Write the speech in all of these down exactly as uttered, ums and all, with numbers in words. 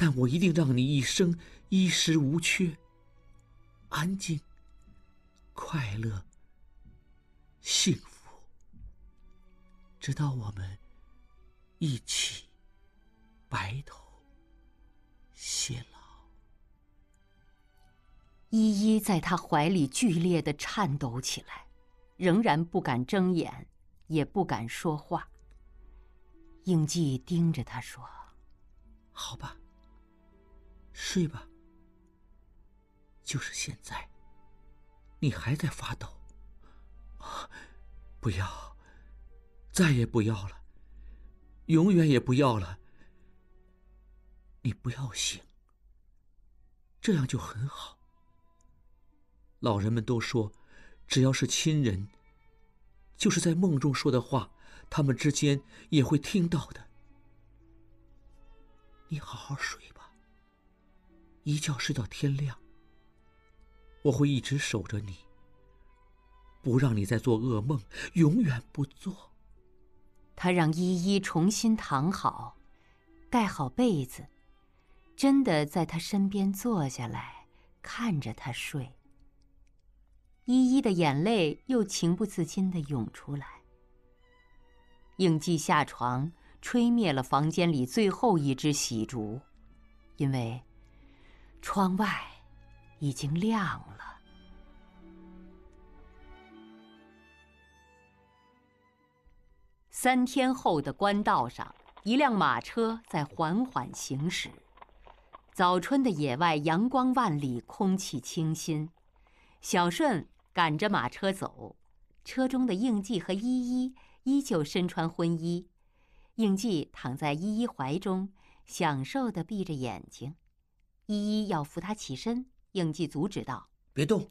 但我一定让你一生衣食无缺，安静、快乐、幸福，直到我们一起白头偕老。 依依在他怀里剧烈地颤抖起来，仍然不敢睁眼，也不敢说话。应季盯着他说： 好吧，睡吧。就是现在，你还在发抖。不要，再也不要了，永远也不要了。你不要醒，这样就很好。老人们都说，只要是亲人，就是在梦中说的话，他们之间也会听到的。你好好睡吧，一觉睡到天亮。我会一直守着你，不让你再做噩梦，永远不做。 他让依依重新躺好，盖好被子，真的在他身边坐下来，看着他睡。依依的眼泪又情不自禁地涌出来。应季下床，吹灭了房间里最后一支喜烛，因为窗外已经亮了。三天后的官道上，一辆马车在缓缓行驶。早春的野外阳光万里，空气清新。小顺赶着马车走，车中的应季和依依依旧身穿婚衣。应季躺在依依怀中，享受地闭着眼睛。依依要扶他起身，应季阻止道： 别动，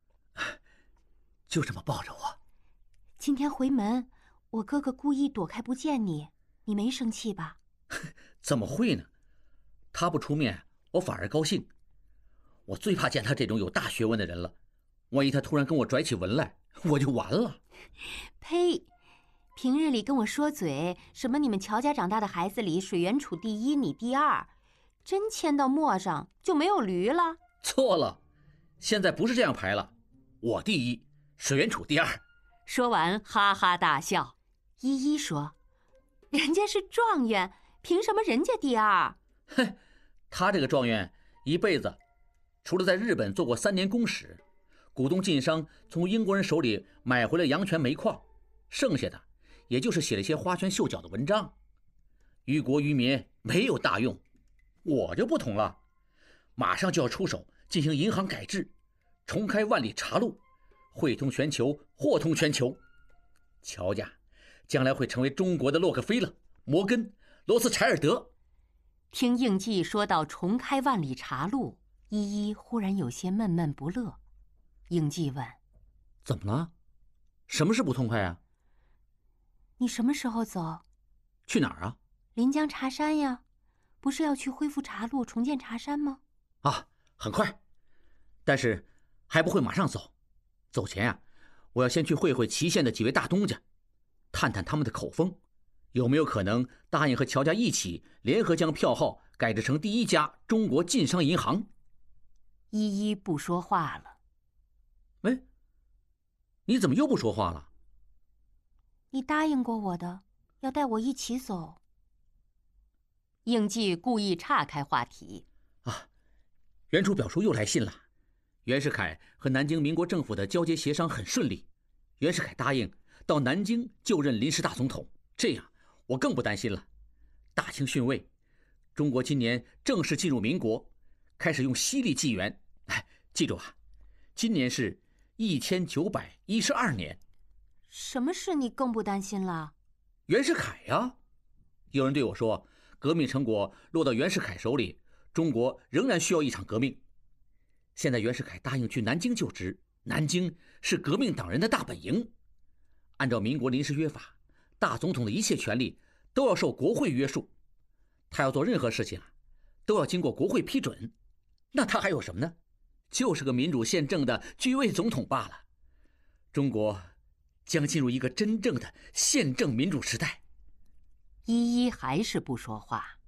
就这么抱着我。 今天回门，我哥哥故意躲开不见你，你没生气吧？ 怎么会呢？他不出面，我反而高兴。我最怕见他这种有大学问的人了，万一他突然跟我拽起文来，我就完了。 呸！平日里跟我说嘴什么你们乔家长大的孩子里水源处第一，你第二，真迁到陌上就没有驴了？ 错了，现在不是这样排了，我第一，水源处第二。 说完哈哈大笑。依依说：人家是状元，凭什么人家第二？ 嘿，他这个状元一辈子除了在日本做过三年公使，股东晋商从英国人手里买回了阳泉煤矿，剩下的也就是写了一些花拳绣脚的文章，于国于民没有大用。我就不同了，马上就要出手进行银行改制，重开万里茶路，汇通全球，货通全球。乔家将来会成为中国的洛克菲勒、摩根、罗斯柴尔德。 听应季说到重开万里茶路，依依忽然有些闷闷不乐。应季问： 怎么了？什么是不痛快啊？ 你什么时候走？ 去哪儿啊？ 临江茶山呀，不是要去恢复茶路，重建茶山吗？ 啊，很快，但是还不会马上走。走前啊，我要先去会会祁县的几位大东家，探探他们的口风，有没有可能答应和乔家一起联合将票号改制成第一家中国晋商银行。 依依不说话了。 喂，你怎么又不说话了？ 你答应过我的，要带我一起走。应季故意岔开话题。 啊，袁楚表叔又来信了。袁世凯和南京民国政府的交接协商很顺利，袁世凯答应到南京就任临时大总统，这样我更不担心了。大清逊位，中国今年正式进入民国，开始用西历纪元。哎，记住啊，今年是一千九百一十二年。 什么事你更不担心了？ 袁世凯呀！有人对我说，革命成果落到袁世凯手里，中国仍然需要一场革命。现在袁世凯答应去南京就职，南京是革命党人的大本营。按照民国临时约法，大总统的一切权力都要受国会约束，他要做任何事情啊，都要经过国会批准。那他还有什么呢？就是个民主宪政的居位总统罢了。中国将进入一个真正的宪政民主时代。 依依还是不说话。